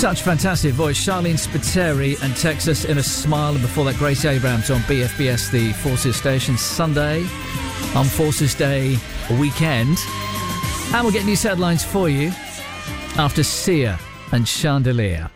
Such fantastic voice. Charlene Spiteri and Texas in a Smile. And before that, Grace Abrams on BFBS, the Forces station, Sunday on Forces Day weekend. And we'll get news headlines for you after Sia and Chandelier.